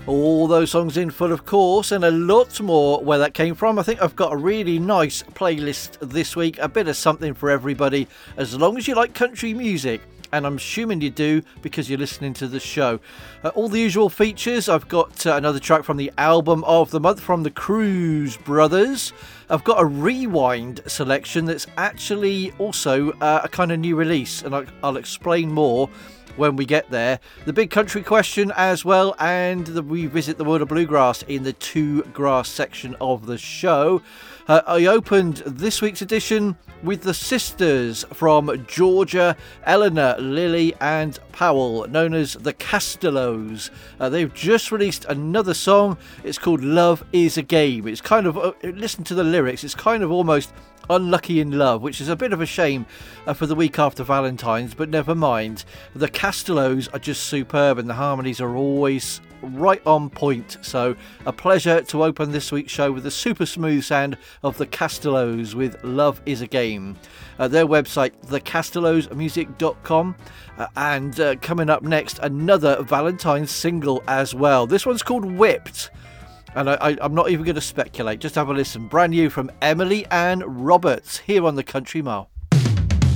All those songs in full, of course, and a lot more where that came from. I think I've got a really nice playlist this week, a bit of something for everybody, as long as you like country music. And I'm assuming you do because you're listening to the show. All the usual features. I've got another track from the album of the month from the Cruz Brothers. I've got a rewind selection that's actually also a kind of new release, and I'll explain more when we get there. The big country question as well, and we visit the world of bluegrass in the Two Grass section of the show. I opened this week's edition with the sisters from Georgia, Eleanor, Lily and Powell, known as the Castellos. They've just released another song. It's called Love is a Game. It's kind of, listen to the lyrics, it's kind of almost Unlucky in Love, which is a bit of a shame for the week after Valentine's, but never mind. The Castellos are just superb and the harmonies are always right on point. So a pleasure to open this week's show with the super smooth sound of the Castellos with Love is a Game. Their website, thecastellosmusic.com. And coming up next, another Valentine's single as well. This one's called Whipped. And I'm not even going to speculate. Just have a listen. Brand new from Emily Ann Roberts here on the Country Mile.